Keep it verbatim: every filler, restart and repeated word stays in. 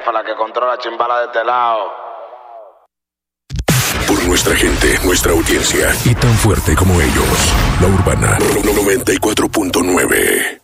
jefa, la que controla chimbala de este lado. Por nuestra gente, nuestra audiencia y tan fuerte como ellos, La Urbana noventa y cuatro punto nueve.